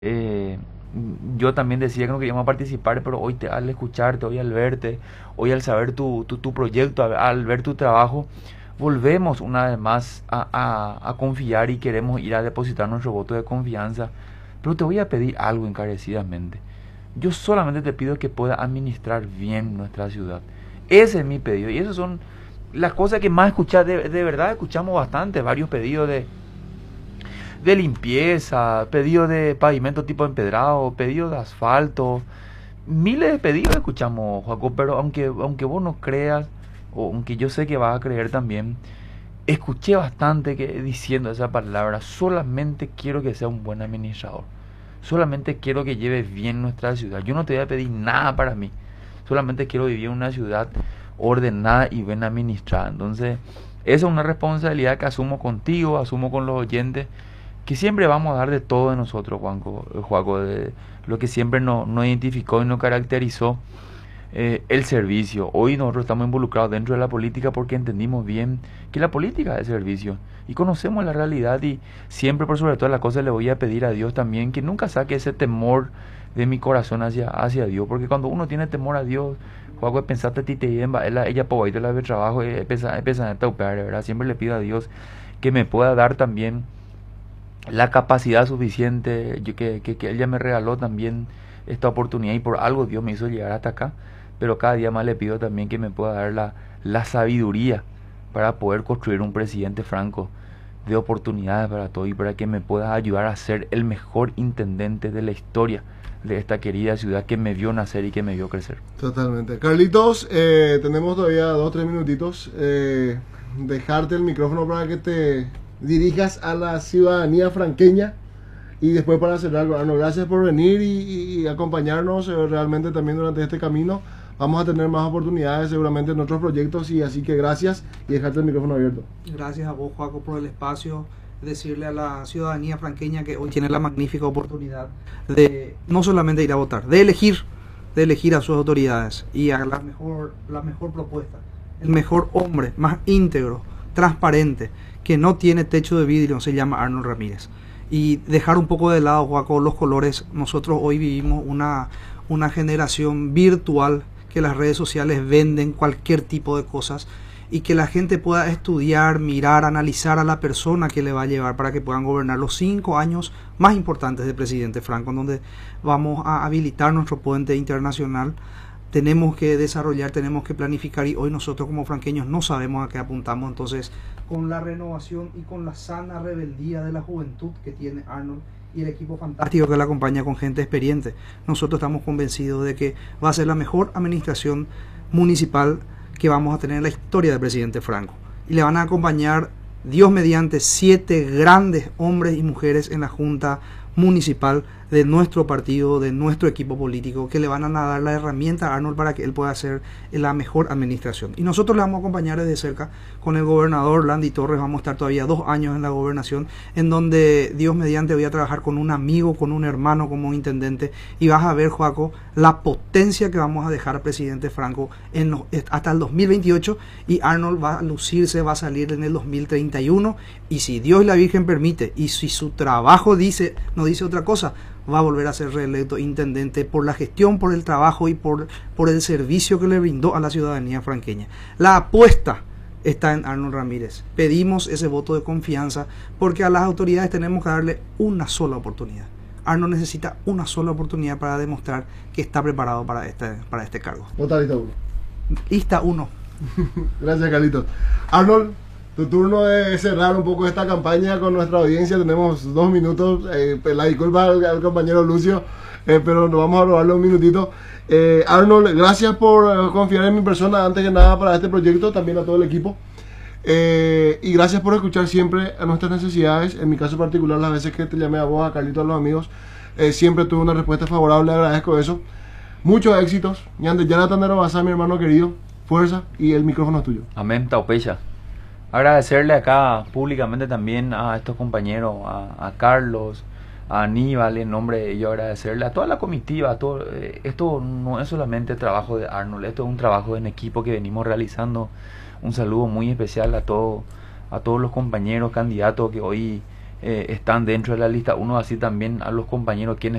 Eh, yo también decía que no queríamos participar, pero hoy al escucharte, hoy al verte, hoy al saber tu proyecto, al ver tu trabajo, volvemos una vez más a confiar y queremos ir a depositar nuestro voto de confianza. Pero te voy a pedir algo encarecidamente. Yo solamente te pido que puedas administrar bien nuestra ciudad. Ese es mi pedido. Y esas son las cosas que más escuchas. De verdad escuchamos bastante, varios pedidos de limpieza, pedido de pavimento tipo empedrado, pedido de asfalto, miles de pedidos escuchamos, Joaco, pero aunque vos no creas, o aunque yo sé que vas a creer también, escuché bastante que diciendo esa palabra, solamente quiero que sea un buen administrador, solamente quiero que lleves bien nuestra ciudad, yo no te voy a pedir nada para mí, solamente quiero vivir en una ciudad ordenada y bien administrada. Entonces, esa es una responsabilidad que asumo contigo, asumo con los oyentes, que siempre vamos a dar de todo de nosotros, Juaco, de lo que siempre nos identificó y nos caracterizó, el servicio. Hoy nosotros estamos involucrados dentro de la política porque entendimos bien que la política es servicio y conocemos la realidad, y siempre por sobre todas las cosas le voy a pedir a Dios también que nunca saque ese temor de mi corazón hacia Dios, porque cuando uno tiene temor a Dios, Juaco, pensaste a ti te lleva ella por ahí de trabajo, empieza a taupear, ¿verdad? Siempre le pido a Dios que me pueda dar también la capacidad suficiente, que ella me regaló también esta oportunidad, y por algo Dios me hizo llegar hasta acá, pero cada día más le pido también que me pueda dar la sabiduría para poder construir un presidente franco de oportunidades para todo, y para que me pueda ayudar a ser el mejor intendente de la historia de esta querida ciudad que me vio nacer y que me vio crecer. Totalmente. Carlitos, tenemos todavía 2 o 3 minutitos. Dejarte el micrófono para que te dirijas a la ciudadanía franqueña y después para cerrar. Bueno, gracias por venir y acompañarnos realmente también durante este camino. Vamos a tener más oportunidades seguramente en otros proyectos, y así que gracias y dejarte el micrófono abierto. Gracias a vos, Joaco, por el espacio. Decirle a la ciudadanía franqueña que hoy tiene la magnífica oportunidad de no solamente ir a votar, de elegir a sus autoridades y a la mejor propuesta, el mejor hombre, más íntegro, transparente, que no tiene techo de vidrio, se llama Arnold Ramírez. Y dejar un poco de lado, Joaco, los colores. Nosotros hoy vivimos una generación virtual, que las redes sociales venden cualquier tipo de cosas, y que la gente pueda estudiar, mirar, analizar a la persona que le va a llevar para que puedan gobernar los 5 años más importantes del presidente Franco, en donde vamos a habilitar nuestro puente internacional. Tenemos que desarrollar, tenemos que planificar, y hoy nosotros como franqueños no sabemos a qué apuntamos. Entonces, con la renovación y con la sana rebeldía de la juventud que tiene Arnold y el equipo fantástico que le acompaña con gente experiente, nosotros estamos convencidos de que va a ser la mejor administración municipal que vamos a tener en la historia del presidente Franco. Y le van a acompañar, Dios mediante, 7 grandes hombres y mujeres en la Junta Municipal de nuestro partido, de nuestro equipo político, que le van a dar la herramienta a Arnold para que él pueda hacer la mejor administración. Y nosotros le vamos a acompañar desde cerca con el gobernador Landy Torres. Vamos a estar todavía 2 años en la gobernación, en donde Dios mediante voy a trabajar con un amigo, con un hermano como intendente, y vas a ver, Joaco, la potencia que vamos a dejar al presidente Franco hasta el 2028, y Arnold va a lucirse, va a salir en el 2031, y si Dios y la Virgen permite, y si su trabajo no dice otra cosa, va a volver a ser reelecto intendente por la gestión, por el trabajo y por el servicio que le brindó a la ciudadanía franqueña. La apuesta está en Arnold Ramírez. Pedimos ese voto de confianza porque a las autoridades tenemos que darle una sola oportunidad. Arnold necesita una sola oportunidad para demostrar que está preparado para este cargo. Vota lista 1. Lista 1. Gracias, Carlitos. Arnold, tu turno de cerrar un poco esta campaña con nuestra audiencia. Tenemos 2 minutos. La disculpa al compañero Lucio, pero nos vamos a robarle un minutito. Arnold, gracias por confiar en mi persona, antes que nada, para este proyecto, también a todo el equipo. Y gracias por escuchar siempre a nuestras necesidades. En mi caso particular, las veces que te llamé a vos, a Carlitos, a los amigos, siempre tuve una respuesta favorable. Agradezco eso. Muchos éxitos. Y antes, Jonathan Basá, mi hermano querido, fuerza, y el micrófono es tuyo. Amén, Taupecha. Agradecerle acá públicamente también a estos compañeros, a Carlos, a Aníbal, en nombre de ellos agradecerle a toda la comitiva. Esto no es solamente trabajo de Arnold, esto es un trabajo en equipo que venimos realizando. Un saludo muy especial a todos los compañeros candidatos que hoy están dentro de la lista 1, así también a los compañeros quienes